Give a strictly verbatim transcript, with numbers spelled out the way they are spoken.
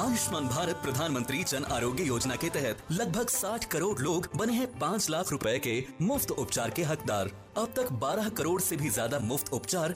आयुष्मान भारत प्रधानमंत्री जन आरोग्य योजना के तहत लगभग साठ करोड़ लोग बने हैं पाँच लाख रुपए के मुफ्त उपचार के हकदार। अब तक बारह करोड़ से भी ज्यादा मुफ्त उपचार